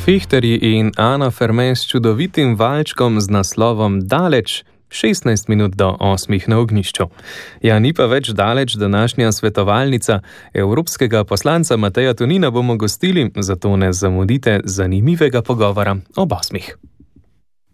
Fehterji in Ana Ferme s čudovitim valčkom z naslovom Daleč, 16 minut do 8 na ognjišču. Ja, ni pa več daleč današnja svetovalnica. Evropskega poslanca Mateja Tonina bomo gostili, zato ne zamudite zanimivega pogovora ob 8.